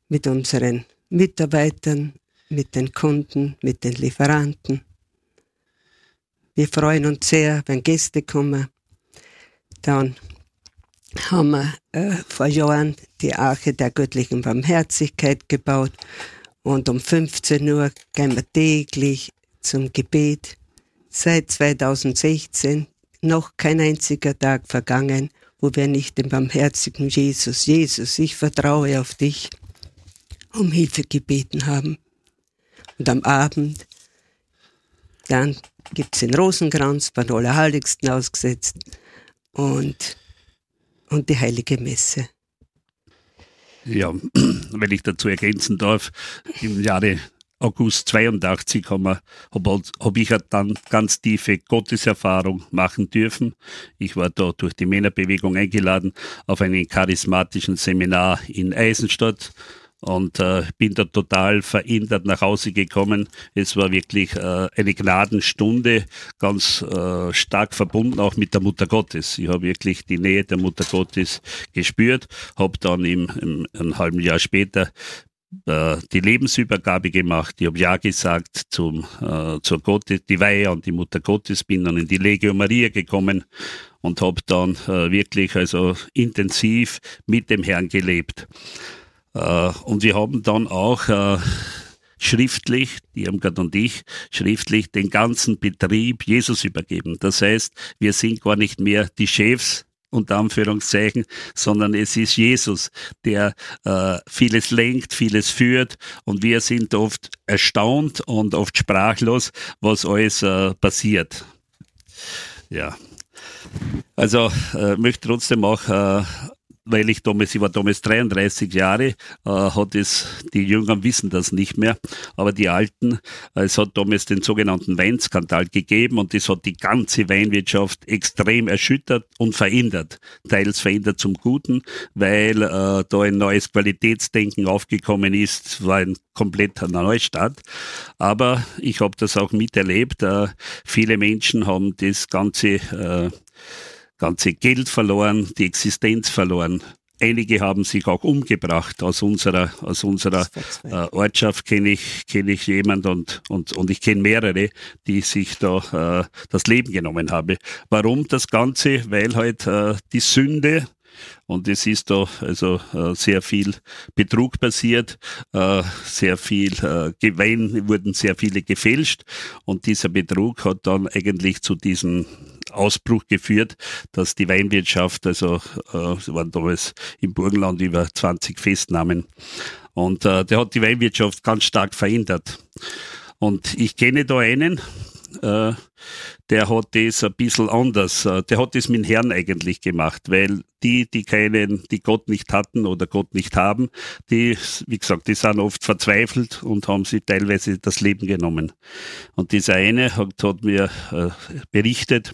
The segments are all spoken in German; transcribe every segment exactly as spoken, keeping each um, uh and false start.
mit unseren Mitarbeitern, mit den Kunden, mit den Lieferanten. Wir freuen uns sehr, wenn Gäste kommen. Dann haben wir äh, vor Jahren die Arche der göttlichen Barmherzigkeit gebaut und um fünfzehn Uhr gehen wir täglich zum Gebet. Seit zweitausendsechzehn noch kein einziger Tag vergangen, wo wir nicht den barmherzigen Jesus, Jesus, ich vertraue auf dich, um Hilfe gebeten haben. Und am Abend, dann gibt es den Rosenkranz beim Allerheiligsten ausgesetzt und, und die Heilige Messe. Ja, wenn ich dazu ergänzen darf, im Jahre August zweiundachtzig habe hab, hab ich dann ganz tiefe Gotteserfahrung machen dürfen. Ich war da durch die Männerbewegung eingeladen auf einen charismatischen Seminar in Eisenstadt und äh, bin da total verändert nach Hause gekommen. Es war wirklich äh, eine Gnadenstunde, ganz äh, stark verbunden auch mit der Mutter Gottes. Ich habe wirklich die Nähe der Mutter Gottes gespürt, habe dann im, im, ein halben Jahr später die Lebensübergabe gemacht. Ich habe Ja gesagt zum, äh, zur Gottes, die Weihe und die Mutter Gottes, bin dann in die Legio Maria gekommen und habe dann äh, wirklich also intensiv mit dem Herrn gelebt. Äh, und wir haben dann auch äh, schriftlich, die Irmgard und ich, schriftlich den ganzen Betrieb Jesus übergeben. Das heißt, wir sind gar nicht mehr die Chefs, unter Anführungszeichen, sondern es ist Jesus, der äh, vieles lenkt, vieles führt und wir sind oft erstaunt und oft sprachlos, was alles äh, passiert. Ja, also äh, möchte trotzdem auch, äh, weil ich damals, ich war damals dreiunddreißig Jahre, äh, hat es, die Jüngeren wissen das nicht mehr, aber die Alten, äh, es hat damals den sogenannten Weinskandal gegeben und das hat die ganze Weinwirtschaft extrem erschüttert und verändert. Teils verändert zum Guten, weil äh, da ein neues Qualitätsdenken aufgekommen ist, war ein kompletter Neustart. Aber ich habe das auch miterlebt, äh, viele Menschen haben das ganze äh, ganze Geld verloren, die Existenz verloren. Einige haben sich auch umgebracht. Aus unserer, aus unserer äh, Ortschaft kenne ich, kenne ich jemand und, und, und ich kenne mehrere, die sich da äh, das Leben genommen haben. Warum das Ganze? Weil halt äh, die Sünde, und es ist da also äh, sehr viel Betrug passiert, äh, sehr viel äh, Wein wurden sehr viele gefälscht und dieser Betrug hat dann eigentlich zu diesem Ausbruch geführt, dass die Weinwirtschaft, also äh, es waren damals im Burgenland über zwanzig Festnahmen und äh, der hat die Weinwirtschaft ganz stark verändert. Und ich kenne da einen, äh, der hat das ein bisschen anders, äh, der hat das mit dem Herrn eigentlich gemacht, weil die, die keinen, die Gott nicht hatten oder Gott nicht haben, die, wie gesagt, die sind oft verzweifelt und haben sich teilweise das Leben genommen. Und dieser eine hat, hat mir äh, berichtet,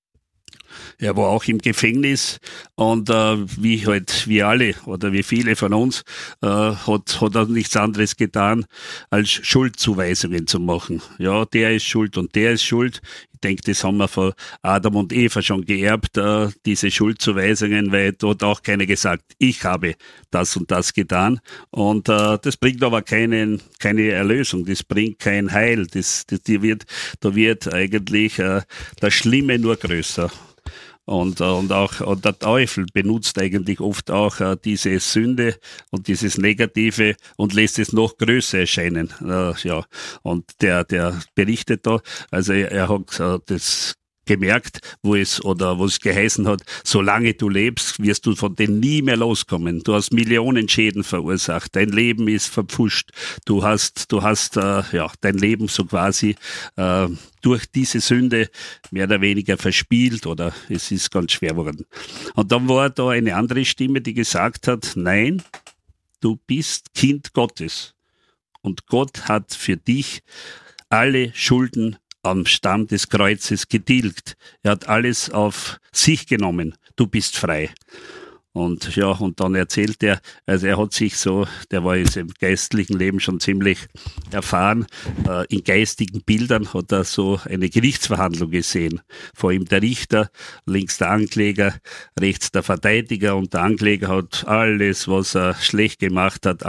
er war auch im Gefängnis und äh, wie halt wir alle oder wie viele von uns äh, hat, hat er nichts anderes getan, als Schuldzuweisungen zu machen. Ja, der ist schuld und der ist schuld. Ich denke, das haben wir von Adam und Eva schon geerbt, äh, diese Schuldzuweisungen, weil dort auch keiner gesagt, ich habe das und das getan. Und äh, das bringt aber keinen, keine Erlösung, das bringt kein Heil. Das, das, die wird, da wird eigentlich äh, das Schlimme nur größer. Und, und auch und der Teufel benutzt eigentlich oft auch äh, diese Sünde und dieses Negative und lässt es noch größer erscheinen. Äh, ja, und der der berichtet da, also er, er hat äh, das gemerkt, wo es oder wo es geheißen hat, solange du lebst, wirst du von denen nie mehr loskommen. Du hast Millionen Schäden verursacht, dein Leben ist verpfuscht, du hast, du hast äh, ja dein Leben so quasi äh, durch diese Sünde mehr oder weniger verspielt oder es ist ganz schwer geworden. Und dann war da eine andere Stimme, die gesagt hat, nein, du bist Kind Gottes und Gott hat für dich alle Schulden am Stamm des Kreuzes getilgt. Er hat alles auf sich genommen. Du bist frei. Und ja, und dann erzählt er, also er hat sich so, der war jetzt im geistlichen Leben schon ziemlich erfahren, äh, in geistigen Bildern hat er so eine Gerichtsverhandlung gesehen. Vor ihm der Richter, links der Ankläger, rechts der Verteidiger und der Ankläger hat alles, was er schlecht gemacht hat,